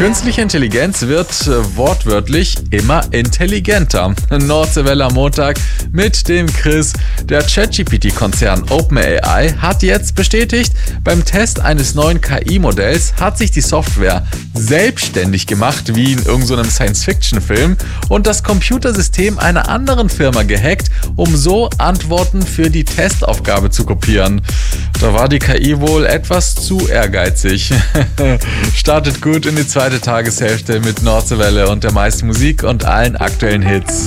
Künstliche Intelligenz wird wortwörtlich immer intelligenter. Nordseewelle am Montag mit dem Chris. Der ChatGPT-Konzern OpenAI hat jetzt bestätigt, beim Test eines neuen KI-Modells hat sich die Software selbstständig gemacht, wie in irgendeinem Science-Fiction-Film, und das Computersystem einer anderen Firma gehackt, um so Antworten für die Testaufgabe zu kopieren. Da war die KI wohl etwas zu ehrgeizig. Startet gut in die zweite Tageshälfte mit Nordseewelle und der meisten Musik und allen aktuellen Hits.